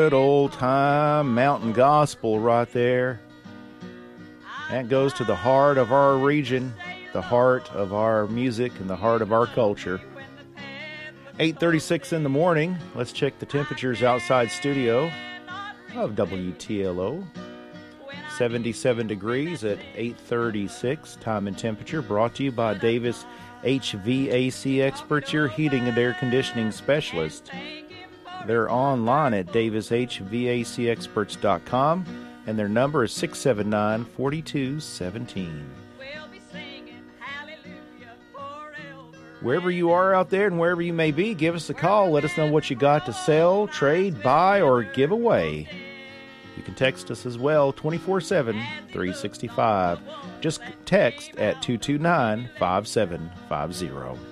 Good old time mountain gospel right there. That goes to the heart of our region, the heart of our music, and the heart of our culture. 8:36 in the morning. Let's check the temperatures outside studio of WTLO. 77 degrees at 8:36. Time and temperature brought to you by Davis HVAC Experts, your heating and air conditioning specialist. They're online at davishvacexperts.com, and their number is 679-4217. Wherever you are out there and wherever you may be, give us a call. Let us know what you got to sell, trade, buy, or give away. You can text us as well, 24/7, 365. Just text at 229-5750.